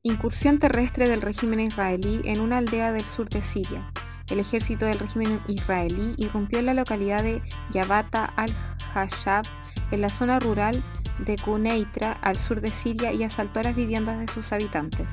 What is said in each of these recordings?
Incursión terrestre del régimen israelí en una aldea del sur de Siria. El ejército del régimen israelí irrumpió en la localidad de Yavata al-Hashab, en la zona rural de Quneitra, al sur de Siria, y asaltó las viviendas de sus habitantes.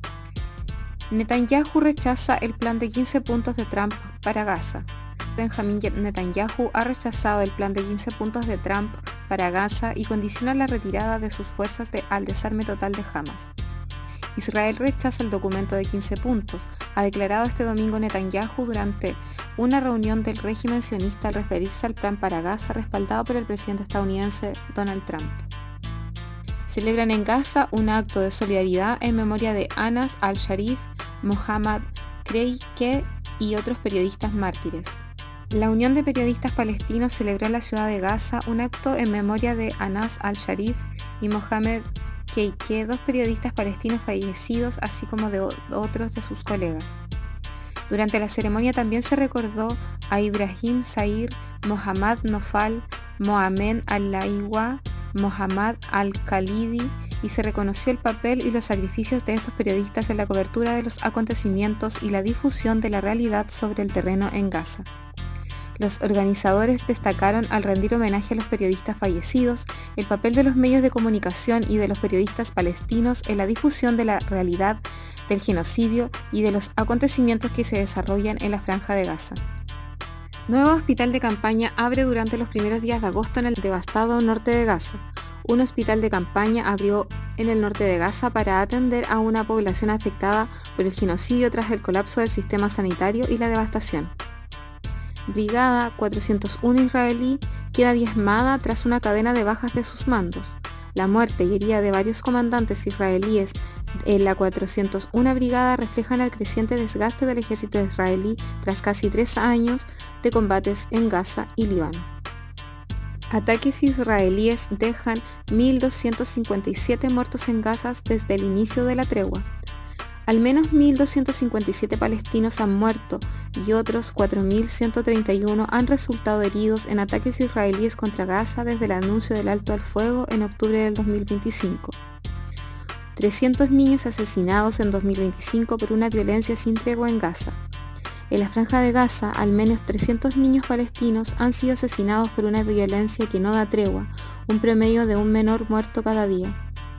Netanyahu rechaza el plan de 15 puntos de Trump para Gaza. Benjamin Netanyahu ha rechazado el plan de 15 puntos de Trump para Gaza y condiciona la retirada de sus fuerzas al desarme total de Hamas. Israel rechaza el documento de 15 puntos, ha declarado este domingo Netanyahu durante una reunión del régimen sionista al referirse al plan para Gaza respaldado por el presidente estadounidense Donald Trump. Celebran en Gaza un acto de solidaridad en memoria de Anas al-Sharif, Mohammad Kreike y otros periodistas mártires. La Unión de Periodistas Palestinos celebró en la ciudad de Gaza un acto en memoria de Anas al-Sharif y Mohamed Kreike, dos periodistas palestinos fallecidos, así como de otros de sus colegas. Durante la ceremonia también se recordó a Ibrahim Sair, Mohammad Nofal, Mohamed al-Laiwa, Mohammad al-Khalidi, y se reconoció el papel y los sacrificios de estos periodistas en la cobertura de los acontecimientos y la difusión de la realidad sobre el terreno en Gaza. Los organizadores destacaron al rendir homenaje a los periodistas fallecidos el papel de los medios de comunicación y de los periodistas palestinos en la difusión de la realidad del genocidio y de los acontecimientos que se desarrollan en la Franja de Gaza. Nuevo hospital de campaña abre durante los primeros días de agosto en el devastado norte de Gaza. Un hospital de campaña abrió en el norte de Gaza para atender a una población afectada por el genocidio tras el colapso del sistema sanitario y la devastación. Brigada 401 israelí queda diezmada tras una cadena de bajas de sus mandos. La muerte y herida de varios comandantes israelíes en la 401 brigada reflejan el creciente desgaste del ejército israelí tras casi 3 años de combates en Gaza y Líbano. Ataques israelíes dejan 1.257 muertos en Gaza desde el inicio de la tregua. Al menos 1.257 palestinos han muerto y otros 4.131 han resultado heridos en ataques israelíes contra Gaza desde el anuncio del alto al fuego en octubre del 2025. 300 niños asesinados en 2025 por una violencia sin tregua en Gaza. En la Franja de Gaza, al menos 300 niños palestinos han sido asesinados por una violencia que no da tregua, un promedio de un menor muerto cada día.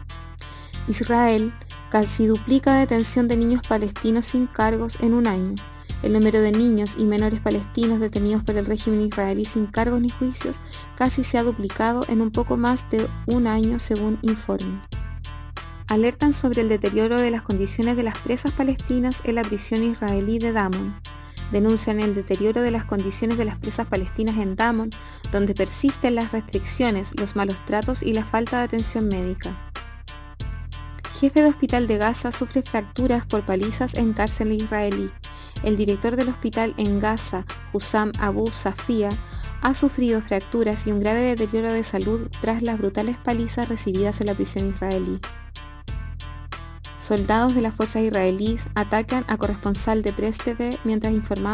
Israel casi duplica la detención de niños palestinos sin cargos en un año. El número de niños y menores palestinos detenidos por el régimen israelí sin cargos ni juicios casi se ha duplicado en un poco más de un año, según informe. Alertan sobre el deterioro de las condiciones de las presas palestinas en la prisión israelí de Damon. Denuncian el deterioro de las condiciones de las presas palestinas en Damon, donde persisten las restricciones, los malos tratos y la falta de atención médica. Jefe de hospital de Gaza sufre fracturas por palizas en cárcel israelí. El director del hospital en Gaza, Hussam Abu Safia, ha sufrido fracturas y un grave deterioro de salud tras las brutales palizas recibidas en la prisión israelí. Soldados de las fuerzas israelíes atacan a corresponsal de Press TV mientras informaba